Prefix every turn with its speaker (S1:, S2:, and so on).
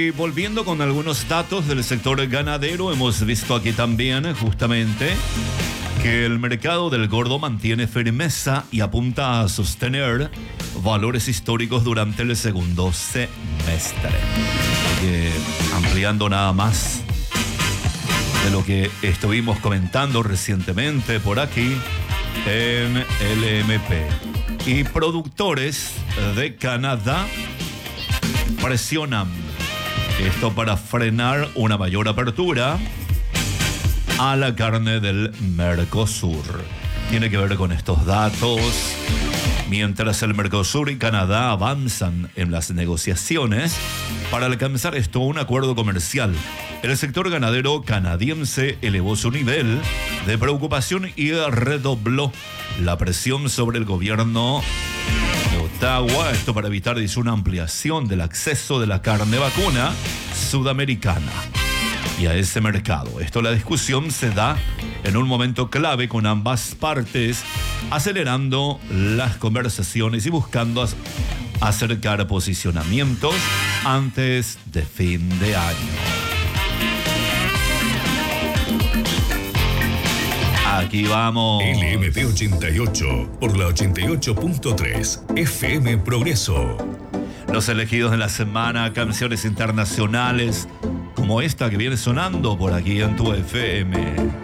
S1: Y volviendo con algunos datos del sector ganadero, hemos visto aquí también justamente que el mercado del gordo mantiene firmeza y apunta a sostener valores históricos durante el segundo semestre. Ampliando nada más de lo que estuvimos comentando recientemente por aquí en LMP. Y productores de Canadá presionan esto para frenar una mayor apertura a la carne del Mercosur. Tiene que ver con estos datos. Mientras el Mercosur y Canadá avanzan en las negociaciones para alcanzar un acuerdo comercial, el sector ganadero canadiense elevó su nivel de preocupación y redobló la presión sobre el gobierno de Ottawa, esto para evitar, dice, una ampliación del acceso de la carne vacuna sudamericana y a ese mercado. La discusión se da en un momento clave con ambas partes acelerando las conversaciones y buscando acercar posicionamientos antes de fin de año. Aquí vamos.
S2: LMP 88 por la 88.3 FM Progreso.
S1: Los elegidos de la semana, canciones internacionales como esta que viene sonando por aquí en tu FM.